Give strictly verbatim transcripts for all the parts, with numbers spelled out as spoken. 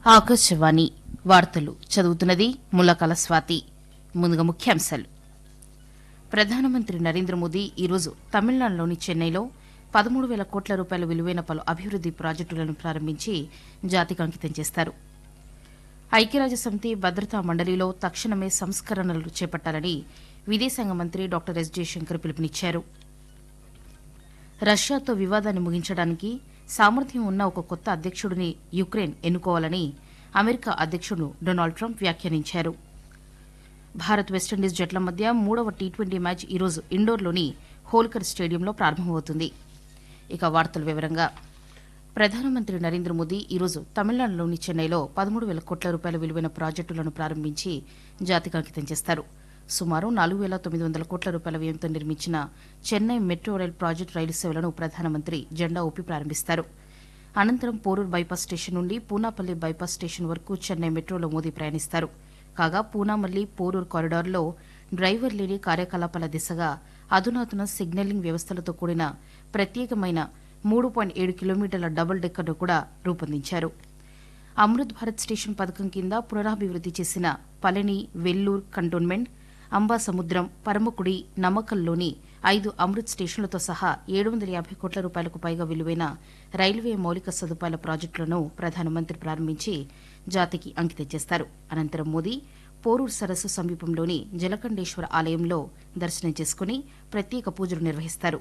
ఆకాశవాణి వార్తలు చదువుతున్నది ముల్లకల స్వాతి. ముందుగా ముఖ్యాంశాలు. ప్రధానమంత్రి నరేంద్ర మోదీ ఈరోజు తమిళనాడులోని చెన్నైలో పదమూడు వేల కోట్ల రూపాయల విలువైన పలు అభివృద్ది ప్రాజెక్టులను ప్రారంభించి జాతికి అంకితం చేస్తారు. ఐక్యరాజ్యసమితి భద్రతా మండలిలో తక్షణమే సంస్కరణలు చేపట్టాలని విదేశాంగ మంత్రి డాక్టర్ ఎస్ జయశంకర్ పిలుపునిచ్చారు. రష్యాతో వివాదాన్ని ముగించడానికి సామర్థ్యం ఉన్న ఒక కొత్త అధ్యక్షుడిని యుక్రెయిన్ ఎన్నుకోవాలని అమెరికా అధ్యక్షుడు డొనాల్డ్ ట్రంప్ వ్యాఖ్యానించారు. భారత్ వెస్టిండీస్ జట్ల మధ్య మూడవ టీ ట్వంటీ మ్యాచ్ ఈరోజు ఇండోర్లోని హోల్కర్ స్టేడియంలో ప్రారంభమవుతుంది. ఇక వార్తల వివరంగా ప్రధానమంత్రి నరేంద్ర మోదీ ఈరోజు తమిళనాడులోని చెన్నైలో పదమూడు వేల కోట్ల రూపాయల విలువైన ప్రాజెక్టులను ప్రారంభించి జాతికి అంకితం చేస్తారు. సుమారు నాలుగు వేల తొమ్మిది వందల కోట్ల రూపాయల వ్యయంతో నిర్మించిన చెన్నై మెట్రో రైల్ ప్రాజెక్టు రైలు సేవలను ప్రధానమంత్రి జెండా ఊపి ప్రారంభిస్తారు. అనంతరం పోరూర్ బైపాస్ స్టేషన్ నుండి పూనాపల్లి బైపాస్ స్టేషన్ వరకు చెన్నై మెట్రోలో మోదీ ప్రయాణిస్తారు. కాగా పూనామల్లి పోరూర్ కారిడార్లో డ్రైవర్ లేని కార్యకలాపాల దిశగా అధునాతన సిగ్నలింగ్ వ్యవస్థలతో కూడిన ప్రత్యేకమైన మూడు పాయింట్ ఏడు కిలోమీటర్ల డబుల్ డెక్కర్ను కూడా రూపొందించారు. అమృత్ భారత్ స్టేషన్ పథకం కింద పునరాభివృద్ది చేసిన పళని, వెల్లూర్ కంటోన్మెంట్, అంబాసముద్రం, పరమకుడి, నమ్మకల్లోని ఐదు అమృత్ స్టేషన్లతో సహా ఏడు వందల యాభై కోట్ల రూపాయలకు పైగా విలువైన రైల్వే మౌలిక సదుపాయాల ప్రాజెక్టులను ప్రధానమంత్రి ప్రారంభించి జాతికి అంకితం చేస్తారు. అనంతరం మోదీ పోరూర్ సరస్సు సమీపంలోని జలకండేశ్వర ఆలయంలో దర్శనం చేసుకుని ప్రత్యేక పూజలు నిర్వహిస్తారు.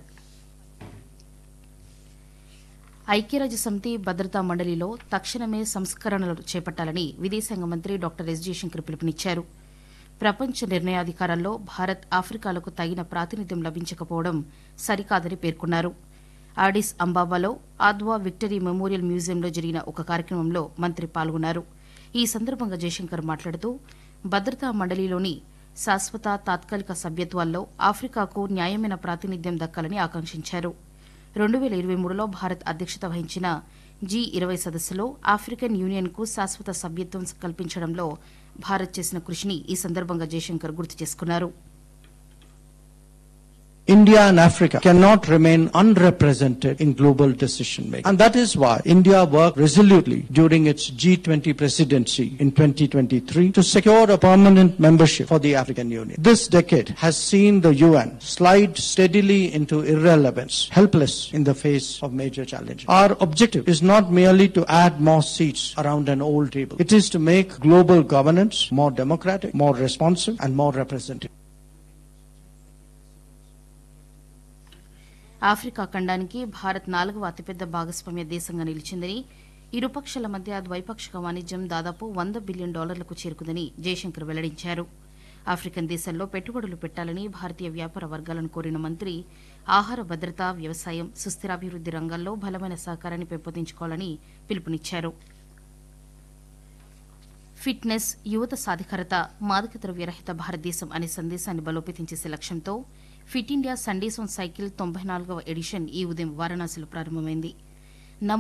ఐక్యరాజ్యసమితి భద్రతా మండలిలో తక్షణమే సంస్కరణలు చేపట్టాలని విదేశాంగ మంత్రి డాక్టర్ ఎస్ జయశంకర్ పిలుపునిచ్చారు. ప్రపంచ నిర్ణయాధికారాల్లో భారత్, ఆఫ్రికాలకు తగిన ప్రాతినిధ్యం లభించకపోవడం సరికాదని పేర్కొన్నారు. ఆడిస్ అంబాబాలో ఆద్వా విక్టరీ మెమోరియల్ మ్యూజియంలో జరిగిన ఒక కార్యక్రమంలో మంత్రి పాల్గొన్నారు. ఈ సందర్భంగా జయశంకర్ మాట్లాడుతూ భద్రతా మండలిలోని శాశ్వత, తాత్కాలిక సభ్యత్వాల్లో ఆఫ్రికాకు న్యాయమైన ప్రాతినిధ్యం దక్కాలని ఆకాంక్షించారు. రెండు వేల ఇరవై మూడులో భారత్ అధ్యక్షత వహించిన జీ ఇరవై సదస్సులో ఆఫ్రికన్ యూనియన్కు శాశ్వత సభ్యత్వం కల్పించడంలో భారత్ చేసిన కృషిని ఈ సందర్భంగా జయశంకర్ గుర్తు చేసుకున్నారు. India and Africa cannot remain unrepresented in global decision making. And that is why India worked resolutely during its G twenty presidency in twenty twenty-three to secure a permanent membership for the African Union. This decade has seen the U N slide steadily into irrelevance, helpless in the face of major challenges. Our objective is not merely to add more seats around an old table. It is to make global governance more democratic, more responsive, and more representative. Africa ఖండానికి Bharat నాలుగవ అతిపెద్ద భాగస్వామ్య దేశంగా నిలిచిందని, ఇరుపక్షాల మధ్య ద్వైపాక్షిక వాణిజ్యం దాదాపు వంద బిలియన్ డాలర్లకు చేరుకుందని జయశంకర్ వెల్లడించారు. ఆఫ్రికన్ దేశాల్లో పెట్టుబడులు పెట్టాలని భారతీయ వ్యాపార వర్గాలను కోరిన మంత్రి ఆహార భద్రత, వ్యవసాయం, సుస్థిరాభివృద్ది రంగాల్లో బలమైన సహకారాన్ని పెంపొందించుకోవాలని పిలుపునిచ్చారు. ఫిట్నెస్, యువత సాధికారత, మాదక ద్రవ్యరహిత భారతదేశం అనే సందేశాన్ని బలోపేతం చేసే లక్ష్యంతో fit India Sundays on cycle తొంభై నాలుగవ ఎడిషన్ ఈ ఉదయం వారణాసిలో ప్రారంభమైంది.